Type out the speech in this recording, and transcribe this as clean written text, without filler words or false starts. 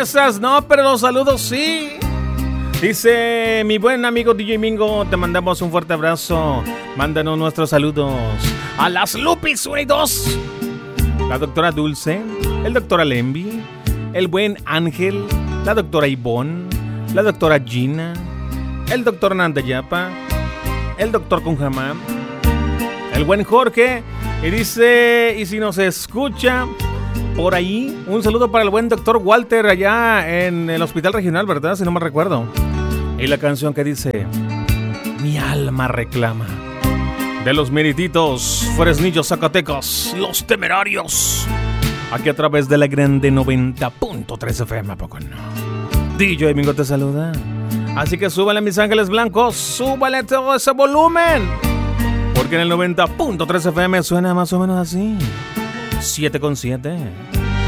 sorpresas no, pero los saludos sí. Dice mi buen amigo DJ Mingo, te mandamos un fuerte abrazo. Mándanos nuestros saludos a las Lupis 1 y 2, la doctora Dulce, el doctor Alembi, el buen Ángel, la doctora Ivonne, la doctora Gina, el doctor Nandayapa, el doctor Kunjamán, el buen Jorge. Y dice, y si nos escucha por ahí, un saludo para el buen doctor Walter allá en el hospital regional, ¿verdad? Si no me recuerdo. Y la canción que dice, mi alma reclama, de los Merititos, Fresnillo, Zacatecas, Los Temerarios. Aquí a través de la grande 90.3 FM, ¿a poco no? DJ Mingo te saluda. Así que súbale, mis ángeles blancos, súbale todo ese volumen, porque en el 90.3 FM suena más o menos así. 7,7.